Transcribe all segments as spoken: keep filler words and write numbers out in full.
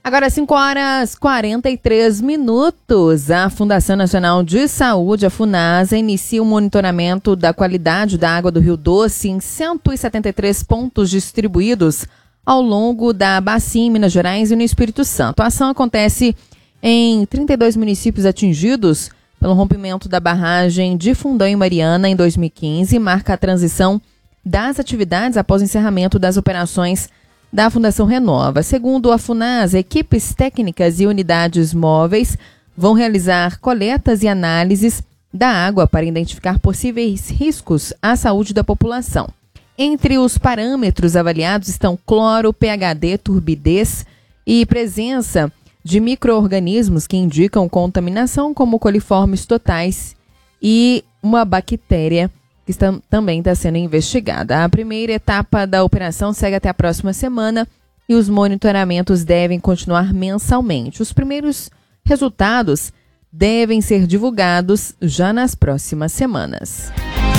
Agora, cinco horas e quarenta e três minutos. A Fundação Nacional de Saúde, a Funasa, inicia o monitoramento da qualidade da água do Rio Doce em cento e setenta e três pontos distribuídos ao longo da bacia em Minas Gerais e no Espírito Santo. A ação acontece em trinta e dois municípios atingidos pelo rompimento da barragem de Fundão em Mariana em dois mil e quinze e marca a transição das atividades após o encerramento das operações da Fundação Renova. Segundo a Funasa, equipes técnicas e unidades móveis vão realizar coletas e análises da água para identificar possíveis riscos à saúde da população. Entre os parâmetros avaliados estão cloro, pH D, turbidez e presença de micro-organismos que indicam contaminação, como coliformes totais e uma bactéria que está, também está sendo investigada. A primeira etapa da operação segue até a próxima semana e os monitoramentos devem continuar mensalmente. Os primeiros resultados devem ser divulgados já nas próximas semanas.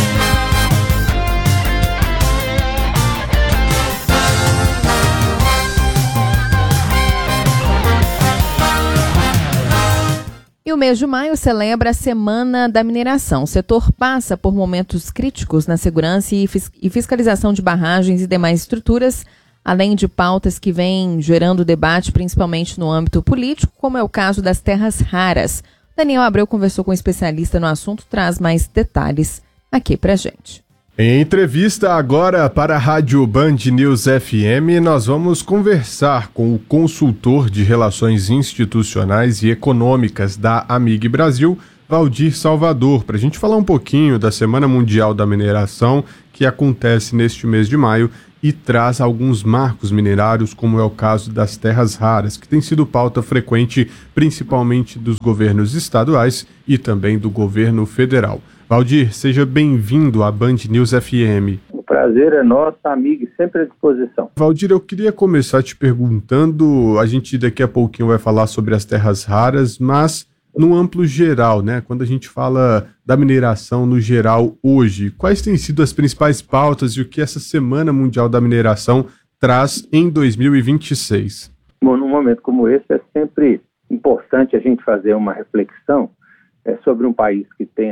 E o mês de maio celebra a Semana da Mineração. O setor passa por momentos críticos na segurança e, fis- e fiscalização de barragens e demais estruturas, além de pautas que vêm gerando debate, principalmente no âmbito político, como é o caso das terras raras. Daniel Abreu conversou com um especialista no assunto, traz mais detalhes aqui pra gente. Em entrevista agora para a Rádio Band News F M, nós vamos conversar com o consultor de Relações Institucionais e Econômicas da Amig Brasil, Valdir Salvador, para a gente falar um pouquinho da Semana Mundial da Mineração, que acontece neste mês de maio e traz alguns marcos minerários, como é o caso das terras raras, que tem sido pauta frequente principalmente dos governos estaduais e também do governo federal. Valdir, seja bem-vindo à Band News F M. O prazer é nosso, amigo, sempre à disposição. Valdir, eu queria começar te perguntando, a gente daqui a pouquinho vai falar sobre as terras raras, mas no amplo geral, né? Quando a gente fala da mineração no geral hoje, quais têm sido as principais pautas e o que essa Semana Mundial da Mineração traz em dois mil e vinte e seis? Bom, num momento como esse é sempre importante a gente fazer uma reflexão é, sobre um país que tem